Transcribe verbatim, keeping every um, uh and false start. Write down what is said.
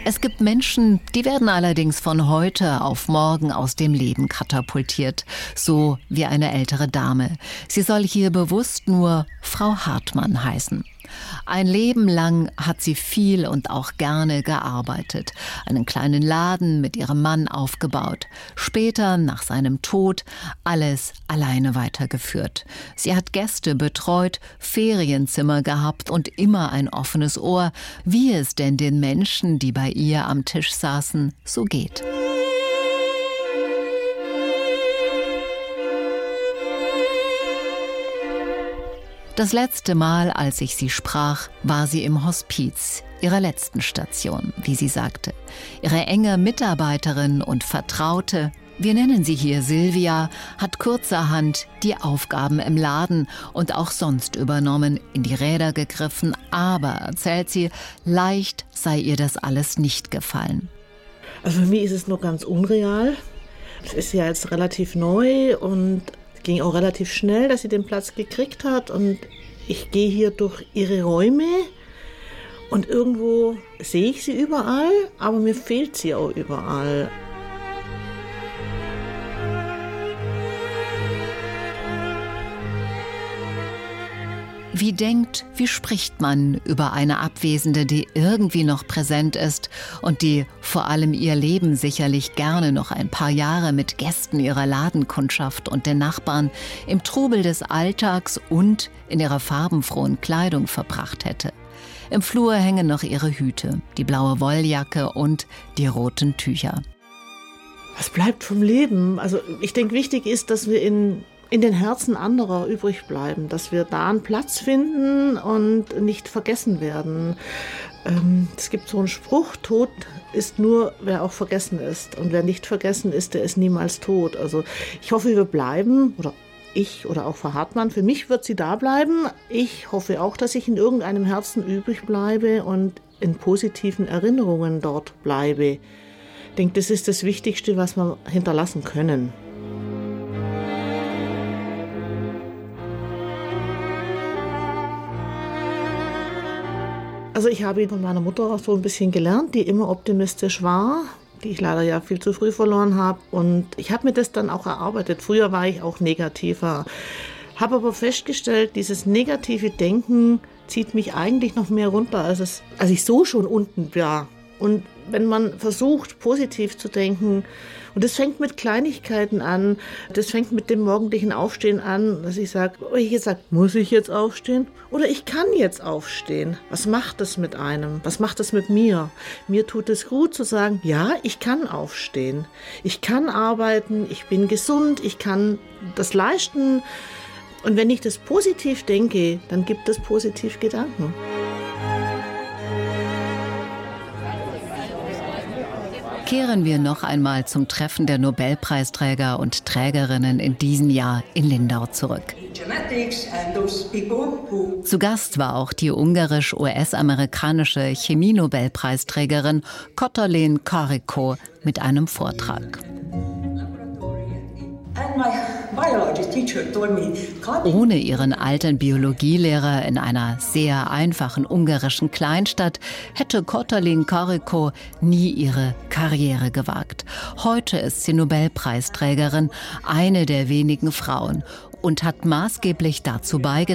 Es gibt Menschen, die werden allerdings von heute auf morgen aus dem Leben katapultiert, so wie eine ältere Dame. Sie soll hier bewusst nur Frau Hartmann heißen. Ein Leben lang hat sie viel und auch gerne gearbeitet, einen kleinen Laden mit ihrem Mann aufgebaut, später nach seinem Tod alles alleine weitergeführt. Sie hat Gäste betreut, Ferienzimmer gehabt und immer ein offenes Ohr, wie es denn den Menschen, die bei ihr am Tisch saßen, so geht. Das letzte Mal, als ich sie sprach, war sie im Hospiz, ihrer letzten Station, wie sie sagte. Ihre enge Mitarbeiterin und Vertraute, wir nennen sie hier Silvia, hat kurzerhand die Aufgaben im Laden und auch sonst übernommen, in die Räder gegriffen, aber, erzählt sie, leicht sei ihr das alles nicht gefallen. Also für mich ist es noch ganz unreal. Es ist ja jetzt relativ neu und ging auch relativ schnell, dass sie den Platz gekriegt hat, und ich gehe hier durch ihre Räume und irgendwo sehe ich sie überall, aber mir fehlt sie auch überall. Wie denkt, wie spricht man über eine Abwesende, die irgendwie noch präsent ist und die vor allem ihr Leben sicherlich gerne noch ein paar Jahre mit Gästen ihrer Ladenkundschaft und den Nachbarn im Trubel des Alltags und in ihrer farbenfrohen Kleidung verbracht hätte? Im Flur hängen noch ihre Hüte, die blaue Wolljacke und die roten Tücher. Was bleibt vom Leben? Also ich denke, wichtig ist, dass wir in in den Herzen anderer übrig bleiben, dass wir da einen Platz finden und nicht vergessen werden. Ähm, es gibt so einen Spruch, tot ist nur, wer auch vergessen ist. Und wer nicht vergessen ist, der ist niemals tot. Also ich hoffe, wir bleiben, oder ich oder auch Frau Hartmann, für mich wird sie da bleiben. Ich hoffe auch, dass ich in irgendeinem Herzen übrig bleibe und in positiven Erinnerungen dort bleibe. Ich denke, das ist das Wichtigste, was wir hinterlassen können. Also ich habe von meiner Mutter auch so ein bisschen gelernt, die immer optimistisch war, die ich leider ja viel zu früh verloren habe. Und ich habe mir das dann auch erarbeitet. Früher war ich auch negativer, habe aber festgestellt, dieses negative Denken zieht mich eigentlich noch mehr runter, als, es, als ich so schon unten war. Und wenn man versucht, positiv zu denken, und das fängt mit Kleinigkeiten an, das fängt mit dem morgendlichen Aufstehen an, dass ich sage, oh, ich jetzt sage, muss ich jetzt aufstehen? Oder ich kann jetzt aufstehen. Was macht das mit einem? Was macht das mit mir? Mir tut es gut zu sagen, ja, ich kann aufstehen. Ich kann arbeiten, ich bin gesund, ich kann das leisten. Und wenn ich das positiv denke, dann gibt es positiv Gedanken. Kehren wir noch einmal zum Treffen der Nobelpreisträger und Trägerinnen in diesem Jahr in Lindau zurück. Zu Gast war auch die ungarisch-U S-amerikanische Chemie-Nobelpreisträgerin Katalin Karikó mit einem Vortrag. Ohne ihren alten Biologielehrer in einer sehr einfachen ungarischen Kleinstadt hätte Katalin Karikó nie ihre Karriere gewagt. Heute ist sie Nobelpreisträgerin, eine der wenigen Frauen, und hat maßgeblich dazu beigetragen,